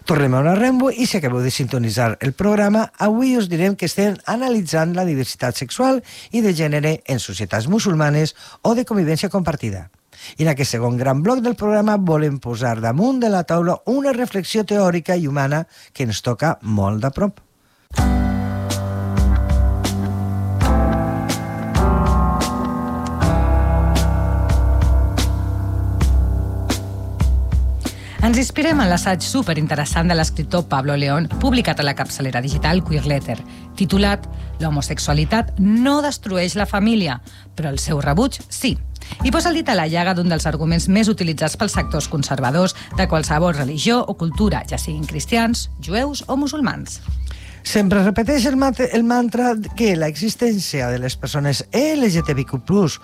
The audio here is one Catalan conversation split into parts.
Tornem a una Rembo i si acabeu de sintonitzar el programa, avui us direm que estem analitzant la diversitat sexual i de gènere en societats musulmanes o de convivència compartida. I en aquest segon gran bloc del programa volem posar damunt de la taula una reflexió teòrica i humana que ens toca molt de prop. Ens inspirem en l'assaig superinteressant de l'escriptor Pablo León, publicat a la capçalera digital Queer Letter, titulat «L'homosexualitat no destrueix la família, però el seu rebuig sí». I posa el dit a la llaga d'un dels arguments més utilitzats pels sectors conservadors de qualsevol religió o cultura, ja siguin cristians, jueus o musulmans. Sempre repeteix el mantra que l'existència de les persones LGTBIQ+,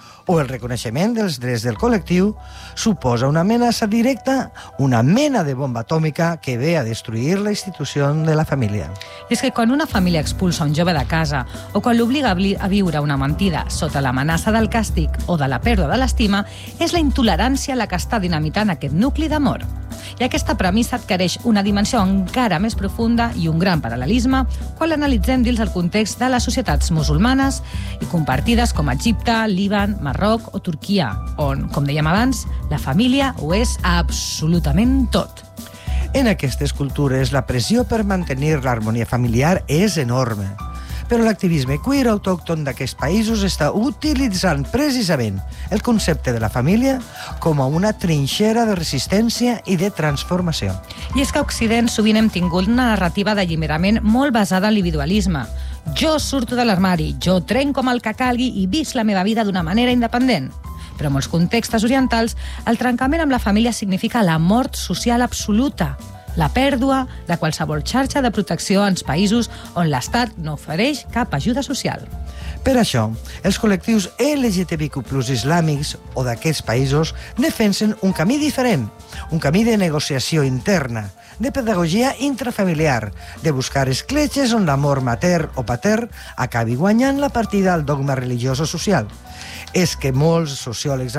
o el reconeixement dels drets del col·lectiu, suposa una amenaça directa, una mena de bomba atòmica que ve a destruir la institució de la família. I és que quan una família expulsa un jove de casa o quan l'obliga a viure una mentida sota l'amenaça del càstig o de la pèrdua de l'estima, és la intolerància la que està dinamitant aquest nucli d'amor. I aquesta premissa adquireix una dimensió encara més profunda i un gran paral·lelisme quan l'analitzem dins el context de les societats musulmanes i compartides com Egipte, Líban, Marroc o Turquia, on, com dèiem abans, la família ho és absolutament tot. En aquestes cultures, la pressió per mantenir l'harmonia familiar és enorme. Però l'activisme queer autòcton d'aquests països està utilitzant precisament el concepte de la família com a una trinxera de resistència i de transformació. I és que a Occident sovint hem tingut una narrativa d'alliberament molt basada en l'individualisme. Jo surto de l'armari, jo trenco amb el que calgui i visc la meva vida d'una manera independent. Però en molts contextes orientals, el trencament amb la família significa la mort social absoluta, la pèrdua de qualsevol xarxa de protecció en països on l'Estat no ofereix cap ajuda social. Per això, els col·lectius LGTBIQ+ islàmics o d'aquests països defensen un camí diferent, un camí de negociació interna, de pedagogia intrafamiliar, de buscar escletxes on l'amor mater o pater acabi guanyant la partida al dogma religiós o social. És el que molts sociòlegs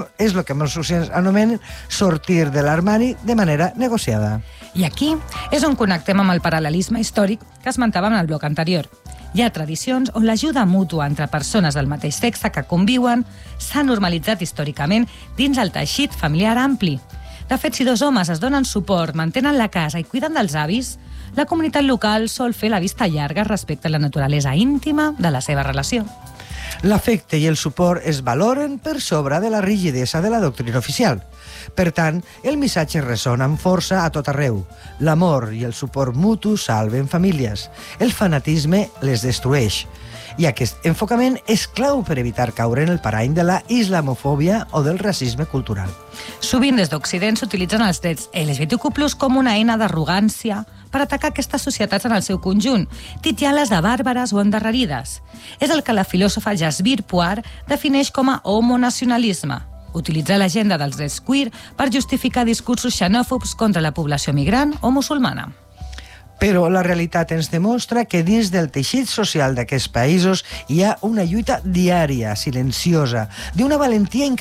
anomenen sortir de l'armari de manera negociada. I aquí és on connectem amb el paral·lelisme històric que esmentàvem en el bloc anterior. Hi ha tradicions on l'ajuda mútua entre persones del mateix sexe que conviuen s'ha normalitzat històricament dins el teixit familiar ampli. De fet, si dos homes es donen suport, mantenen la casa i cuiden dels avis, la comunitat local sol fer la vista llarga respecte a la naturalesa íntima de la seva relació. L'afecte i el suport es valoren per sobre de la rigidesa de la doctrina oficial. Per tant, el missatge ressona amb força a tot arreu. L'amor i el suport mutu salven famílies. El fanatisme les destrueix. I aquest enfocament és clau per evitar caure en el parany de la islamofòbia o del racisme cultural. Sovint des d'Occident s'utilitzen els drets LGBTQ+ com una eina d'arrogància per atacar aquestes societats en el seu conjunt, titllant-les de bàrbares o endarrerides. És el que la filòsofa Jasbir Puar defineix com a homonacionalisme, utilitzar l'agenda dels drets queer per justificar discursos xenòfobs contra la població migrant o musulmana. Però la realitat ens demostra que dins del teixit social d'aquests països hi ha una lluita diària, silenciosa, d'una valentia